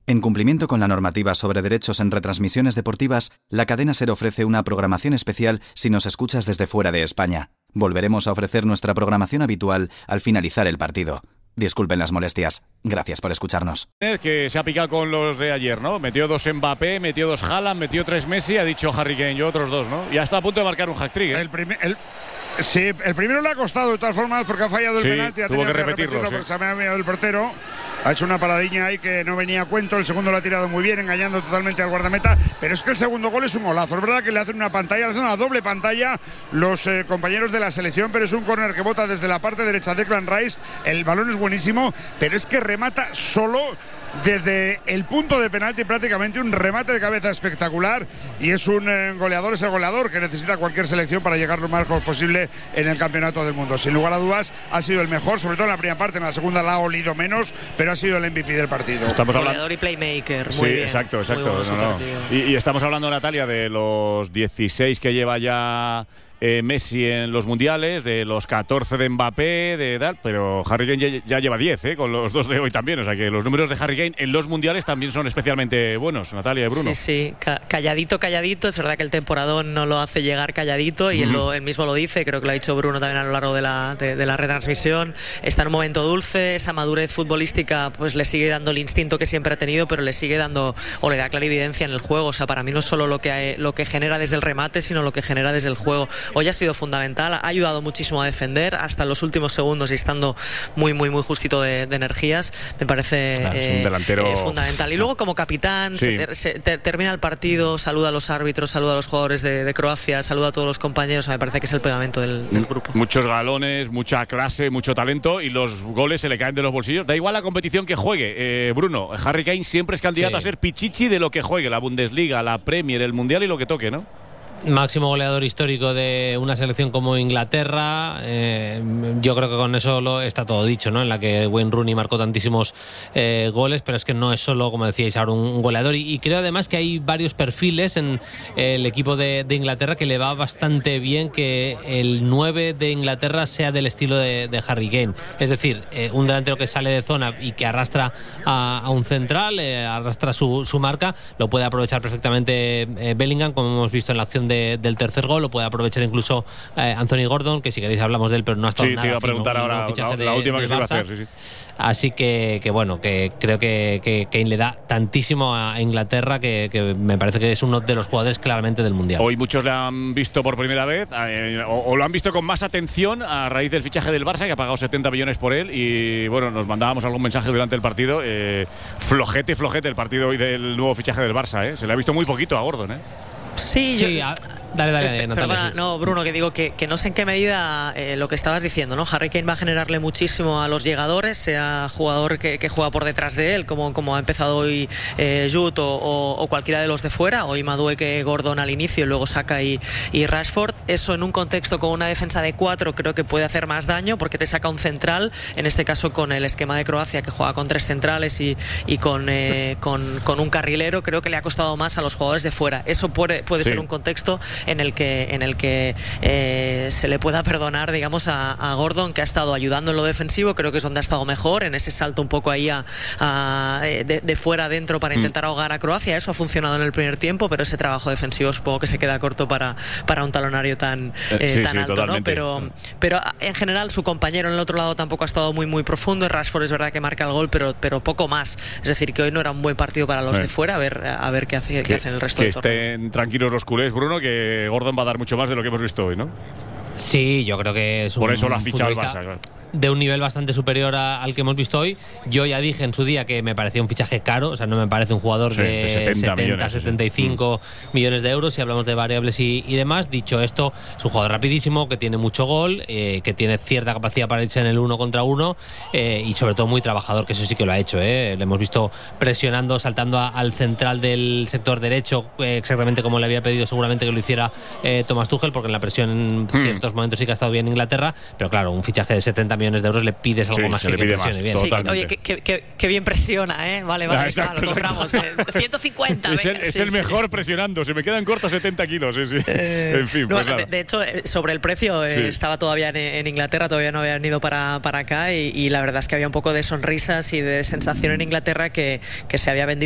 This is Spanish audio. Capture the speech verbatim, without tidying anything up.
En cumplimiento con la normativa sobre derechos en retransmisiones deportivas, la cadena SER ofrece una programación especial si nos escuchas desde fuera de España. Volveremos a ofrecer nuestra programación habitual al finalizar el partido. Disculpen las molestias. Gracias por escucharnos. Que se ha picado con los de ayer, ¿no? Metió dos Mbappé, metió dos Haaland, metió tres Messi, ha dicho Harry Kane, yo otros dos, ¿no? Y está a punto de marcar un hat-trick, ¿eh? El primer... El... Sí, el primero le ha costado de todas formas porque ha fallado el sí, penalti. Ha tuvo que, que repetirlo, repetirlo sí. porque se ha mirado el portero. Ha hecho una paradiña ahí que no venía a cuento. El segundo lo ha tirado muy bien, engañando totalmente al guardameta. Pero es que el segundo gol es un golazo. Es verdad que le hacen una pantalla, le hacen una doble pantalla los eh, compañeros de la selección. Pero es un córner que bota desde la parte derecha de Declan Rice. El balón es buenísimo, pero es que remata solo desde el punto de penalti, prácticamente un remate de cabeza espectacular. Y es un eh, goleador, es el goleador que necesita cualquier selección para llegar lo más lejos posible en el campeonato del mundo. Sin lugar a dudas, ha sido el mejor, sobre todo en la primera parte. En la segunda la ha olido menos, pero ha sido el M V P del partido. Estamos hablando... Goleador y playmaker. Muy sí, bien. exacto, exacto. Muy no, no. Y, y estamos hablando, Natalia, de los dieciséis que lleva ya Eh, Messi en los mundiales, de los catorce de Mbappé, de tal, pero Harry Kane ya, ya lleva diez, ¿eh? Con los dos de hoy también, o sea que los números de Harry Kane en los mundiales también son especialmente buenos, Natalia y Bruno. Sí, sí, Ca calladito, calladito, es verdad que el temporadón no lo hace llegar calladito y mm-hmm. él, lo, él mismo lo dice, creo que lo ha dicho Bruno también a lo largo de la, de, de la retransmisión. Está en un momento dulce, esa madurez futbolística pues le sigue dando el instinto que siempre ha tenido, pero le sigue dando, o le da clarividencia en el juego, o sea, para mí no es solo lo que, lo que genera desde el remate, sino lo que genera desde el juego. Hoy ha sido fundamental, ha ayudado muchísimo a defender hasta los últimos segundos y estando muy, muy, muy justito de, de energías, me parece ah, eh, es un delantero... eh, fundamental. Y luego como capitán, sí. se ter, se ter, termina el partido, saluda a los árbitros, saluda a los jugadores de, de Croacia, saluda a todos los compañeros, me parece que es el pegamento del, del grupo. Muchos galones, mucha clase, mucho talento y los goles se le caen de los bolsillos. Da igual la competición que juegue, eh, Bruno. Harry Kane siempre es candidato sí. a ser pichichi de lo que juegue, la Bundesliga, la Premier, el Mundial y lo que toque, ¿no? Máximo goleador histórico de una selección como Inglaterra. Eh, yo creo que con eso lo está todo dicho, ¿no? En la que Wayne Rooney marcó tantísimos eh, goles, pero es que no es solo, como decíais ahora, un goleador. Y, y creo además que hay varios perfiles en el equipo de, de Inglaterra que le va bastante bien que el nueve de Inglaterra sea del estilo de, de Harry Kane. Es decir, eh, un delantero que sale de zona y que arrastra a, a un central, eh, arrastra su, su marca, lo puede aprovechar perfectamente eh, Bellingham, como hemos visto en la acción de, del tercer gol, lo puede aprovechar incluso eh, Anthony Gordon, que si queréis hablamos de él, pero no ha estado sí, nada. Sí, te iba a preguntar fino, ahora la, de, la última que se iba a hacer. Sí, sí. Así que, que bueno, que creo que, que Kane le da tantísimo a Inglaterra que, que me parece que es uno de los jugadores claramente del Mundial. Hoy muchos le han visto por primera vez eh, o, o lo han visto con más atención a raíz del fichaje del Barça, que ha pagado setenta millones por él, y bueno, nos mandábamos algún mensaje durante el partido. Eh, flojete, flojete el partido hoy del nuevo fichaje del Barça, ¿eh? Se le ha visto muy poquito a Gordon, ¿eh? Sí, sí yo... a... Dale, dale, eh, Perdona, no, Bruno, que digo que, que no sé en qué medida eh, lo que estabas diciendo, ¿no? Harry Kane va a generarle muchísimo a los llegadores, sea jugador que, que juega por detrás de él, como, como ha empezado hoy eh, Jude o, o, o cualquiera de los de fuera, hoy Madueke, Gordon al inicio, y luego Saka y, y Rashford. Eso en un contexto con una defensa de cuatro creo que puede hacer más daño porque te saca un central, en este caso con el esquema de Croacia que juega con tres centrales y, y con, eh, con, con un carrilero, creo que le ha costado más a los jugadores de fuera. Eso puede, puede sí. ser un contexto en el que, en el que eh, se le pueda perdonar, digamos, a, a Gordon, que ha estado ayudando en lo defensivo, creo que es donde ha estado mejor, en ese salto un poco ahí a, a, de, de fuera adentro para intentar mm. ahogar a Croacia. Eso ha funcionado en el primer tiempo, pero ese trabajo defensivo supongo que se queda corto para, para un talonario tan, eh, sí, tan sí, alto, totalmente. ¿no? Pero, pero en general su compañero en el otro lado tampoco ha estado muy muy profundo. Rashford es verdad que marca el gol, pero, pero poco más. Es decir, que hoy no era un buen partido para los eh. de fuera, a ver, a ver qué, hace, qué, qué hacen el resto que del torneo. Que estén tranquilos los culés, Bruno, que Gordon va a dar mucho más de lo que hemos visto hoy, ¿no? Sí, yo creo que es un Por eso lo ha fichado el Barça, claro. De un nivel bastante superior a, al que hemos visto hoy. Yo ya dije en su día que me parecía un fichaje caro, o sea, no me parece un jugador sí, de, de setenta, setenta setenta y cinco sí. millones de euros si hablamos de variables y, y demás. Dicho esto, es un jugador rapidísimo, que tiene mucho gol, eh, que tiene cierta capacidad para irse en el uno contra uno eh, y sobre todo muy trabajador, que eso sí que lo ha hecho, eh. Le hemos visto presionando, saltando a, al central del sector derecho, eh, exactamente como le había pedido seguramente que lo hiciera eh, Thomas Tuchel, porque en la presión en hmm. ciertos momentos sí que ha estado bien Inglaterra, pero claro, un fichaje de setenta millones de euros le pides algo sí, más se que, le pide que presione más, bien. Sí, oye, que, que, que bien presiona, ¿eh? Vale, vale, ah, exacto, claro, lo compramos. Eh. ciento cincuenta. Es el, venga, es sí, el mejor sí. presionando. Se me quedan cortos setenta kilos. Sí, sí. Eh, en fin, no, pues nada. de, de hecho, sobre el precio, eh, sí. estaba todavía en, en Inglaterra, todavía no habían ido para, para acá y, y la verdad es que había un poco de sonrisas y de sensación en Inglaterra que, que se había vendido